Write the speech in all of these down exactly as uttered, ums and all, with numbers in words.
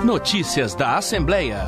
Notícias da Assembleia.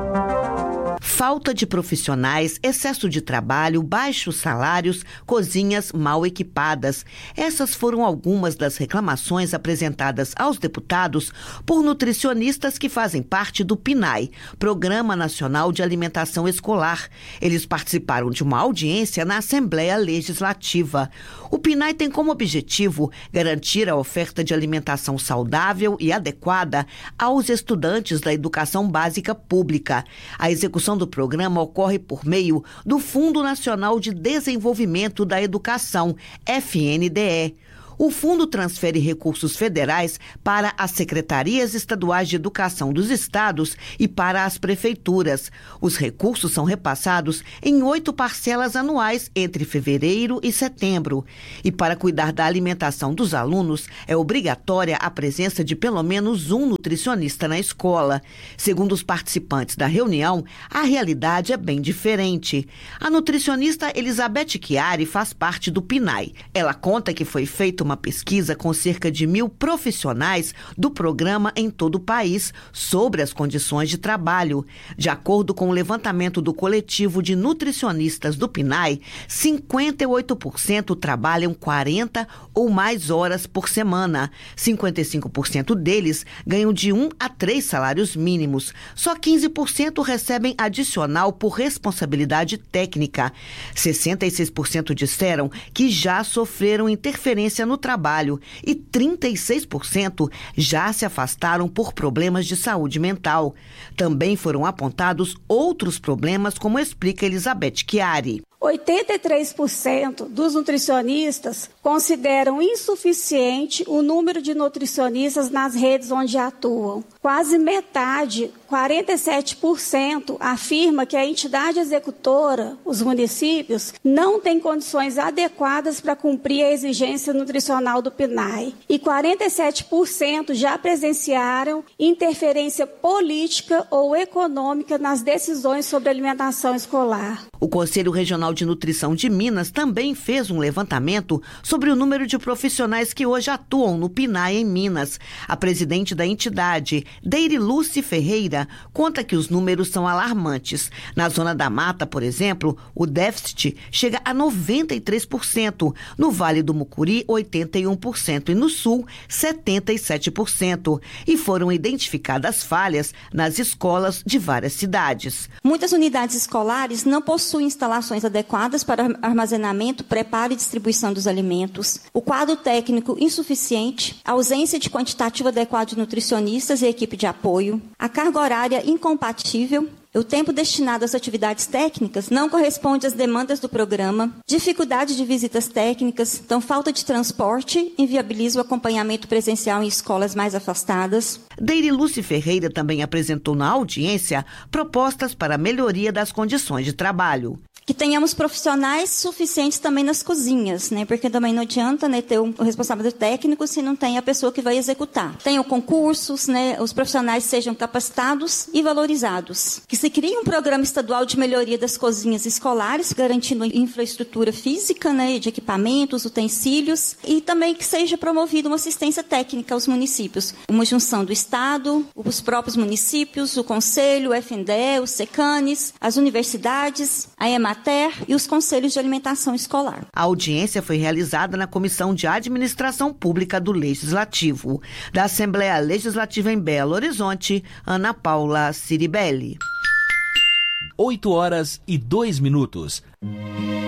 Falta de profissionais, excesso de trabalho, baixos salários, cozinhas mal equipadas. Essas foram algumas das reclamações apresentadas aos deputados por nutricionistas que fazem parte do PNAE, Programa Nacional de Alimentação Escolar. Eles participaram de uma audiência na Assembleia Legislativa. O PNAE tem como objetivo garantir a oferta de alimentação saudável e adequada aos estudantes da educação básica pública. A execução do programa ocorre por meio do Fundo Nacional de Desenvolvimento da Educação, F N D E. O fundo transfere recursos federais para as secretarias estaduais de educação dos estados e para as prefeituras. Os recursos são repassados em oito parcelas anuais entre fevereiro e setembro. E para cuidar da alimentação dos alunos, é obrigatória a presença de pelo menos um nutricionista na escola. Segundo os participantes da reunião, a realidade é bem diferente. A nutricionista Elizabeth Chiari faz parte do PNAE. Ela conta que foi feita uma pesquisa com cerca de mil profissionais do programa em todo o país sobre as condições de trabalho. De acordo com o levantamento do coletivo de nutricionistas do PNAE, cinquenta e oito por cento trabalham quarenta ou mais horas por semana. cinquenta e cinco por cento deles ganham de um a três salários mínimos. Só quinze por cento recebem adicional por responsabilidade técnica. sessenta e seis por cento disseram que já sofreram interferência no trabalho e trinta e seis por cento já se afastaram por problemas de saúde mental. Também foram apontados outros problemas, como explica Elizabeth Chiari. oitenta e três por cento dos nutricionistas consideram insuficiente o número de nutricionistas nas redes onde atuam. Quase metade, quarenta e sete por cento, afirma que a entidade executora, os municípios, não tem condições adequadas para cumprir a exigência nutricional do PNAE. E quarenta e sete por cento já presenciaram interferência política ou econômica nas decisões sobre alimentação escolar. O Conselho Regional de Nutrição de Minas também fez um levantamento sobre o número de profissionais que hoje atuam no PNAE em Minas. A presidente da entidade, Deirilúcia Ferreira, conta que os números são alarmantes. Na Zona da Mata, por exemplo, o déficit chega a noventa e três por cento, no Vale do Mucuri, oitenta e um por cento e no Sul, setenta e sete por cento. E foram identificadas falhas nas escolas de várias cidades. Muitas unidades escolares não possuem instalações adequadas para armazenamento, preparo e distribuição dos alimentos, o quadro técnico insuficiente, a ausência de quantitativo adequado de nutricionistas e equipe de apoio, a carga horária incompatível, o tempo destinado às atividades técnicas não corresponde às demandas do programa, dificuldade de visitas técnicas, então falta de transporte inviabiliza o acompanhamento presencial em escolas mais afastadas. Deirilúcia Ferreira também apresentou na audiência propostas para a melhoria das condições de trabalho. Que tenhamos profissionais suficientes também nas cozinhas, né? Porque também não adianta, né, ter um responsável técnico se não tem a pessoa que vai executar. Tenham concursos, né? Os profissionais sejam capacitados e valorizados. Que se crie um programa estadual de melhoria das cozinhas escolares, garantindo infraestrutura física, né, de equipamentos, utensílios, e também que seja promovida uma assistência técnica aos municípios. Uma junção do Estado, os próprios municípios, o Conselho, o F N D E, os SECANES, as universidades, a EMATER e os conselhos de alimentação escolar. A audiência foi realizada na Comissão de Administração Pública do Legislativo. Da Assembleia Legislativa em Belo Horizonte, Ana Paula Ciribelli. oito horas e dois minutos.